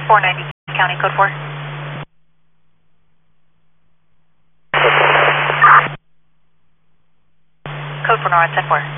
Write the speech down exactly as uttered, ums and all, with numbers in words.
four ninety, County Code four. Code four, North, ten four.